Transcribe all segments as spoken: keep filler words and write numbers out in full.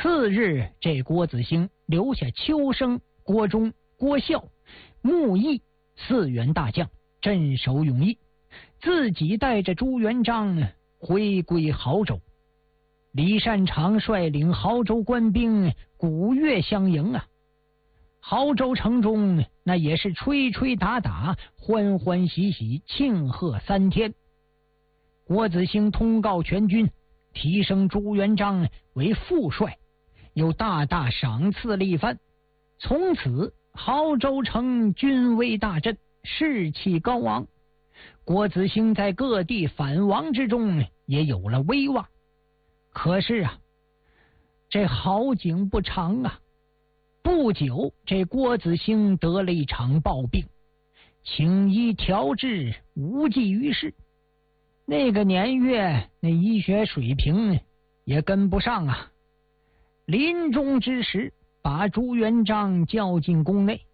次日，这郭子兴留下秋生、郭忠、郭孝、穆毅四员大将镇守永义，自己带着朱元璋回归亳州。李善长率领亳州官兵鼓乐相迎啊！亳州城中那也是吹吹打打，欢欢喜喜，庆贺三天。郭子兴通告全军，提升朱元璋为副帅，又大大赏赐了一番。从此亳州城军威大振，士气高昂。郭子兴在各地反王之中也有了威望。可是啊，这好景不长啊！不久，这郭子兴得了一场暴病，请医调治无济于事。那个年月，那医学水平也跟不上啊。临终之时，把朱元璋叫进宫内。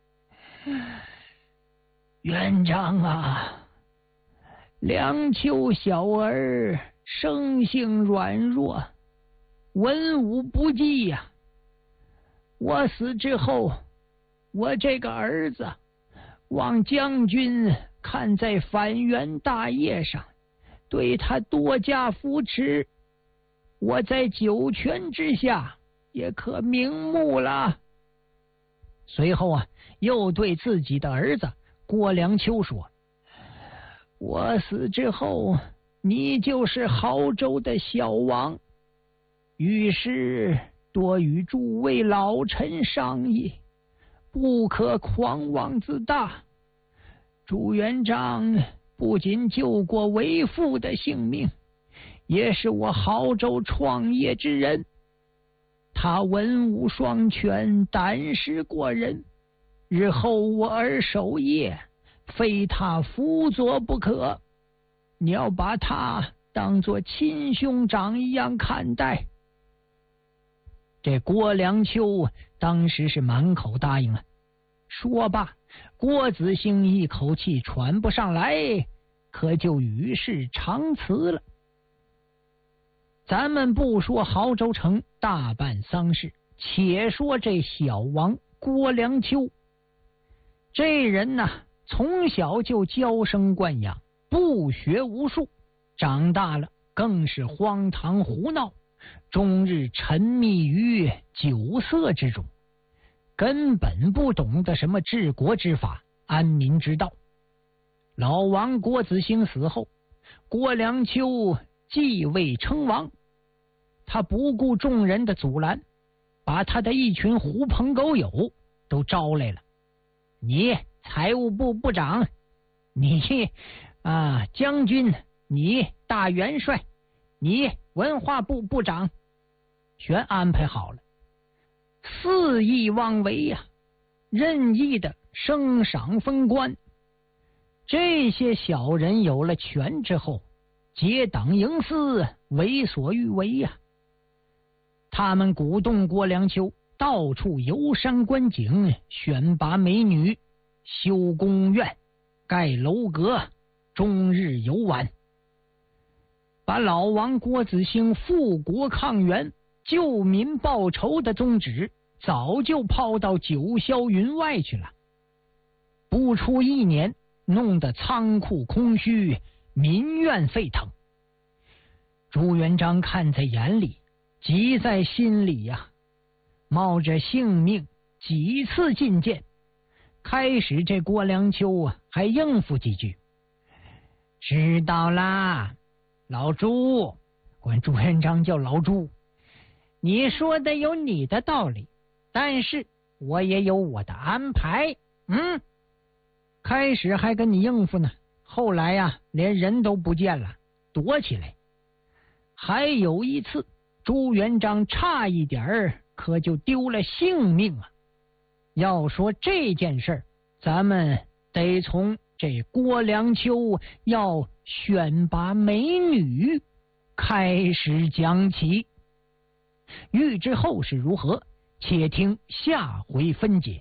元璋啊，梁丘小儿生性软弱，文武不济呀、啊。我死之后，我这个儿子望将军看在反元大业上，对他多加扶持，我在九泉之下也可瞑目了。随后啊，又对自己的儿子郭良丘说：我死之后，你就是亳州的小王。于是多与诸位老臣商议，不可狂妄自大。朱元璋不仅救过为父的性命，也是我亳州创业之人。他文武双全，胆识过人，日后我儿守业，非他辅佐不可。你要把他当作亲兄长一样看待。这郭良丘当时是满口答应啊。说罢，郭子兴一口气喘不上来，可就与世长辞了。咱们不说亳州城大办丧事，且说这小王郭良丘。这人呐，从小就娇生惯养，不学无术，长大了更是荒唐胡闹，终日沉迷于酒色之中，根本不懂得什么治国之法、安民之道。老王郭子兴死后，郭良丘继位称王。他不顾众人的阻拦，把他的一群狐朋狗友都招来了。你财务部部长，你啊将军，你大元帅，你文化部部长，全安排好了，肆意妄为呀、啊，任意的升赏封官。这些小人有了权之后，结党营私，为所欲为呀、啊。他们鼓动郭良丘到处游山观景，选拔美女，修宫苑，盖楼阁，终日游玩，把老王郭子兴富国抗元、救民报仇的宗旨早就抛到九霄云外去了。不出一年，弄得仓库空虚，民怨沸腾。朱元璋看在眼里，急在心里呀、啊，冒着性命几次进谏。开始这郭良丘啊，还应付几句，知道啦，老朱，管朱元璋叫老朱，你说的有你的道理，但是我也有我的安排。嗯，开始还跟你应付呢，后来呀、啊，连人都不见了，躲起来。还有一次，朱元璋差一点儿可就丢了性命啊！要说这件事儿，咱们得从这郭良丘要选拔美女开始讲起。欲知后事如何，且听下回分解。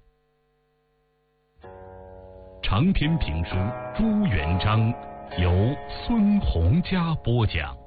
长篇评书《朱元璋》由孙洪嘉播讲。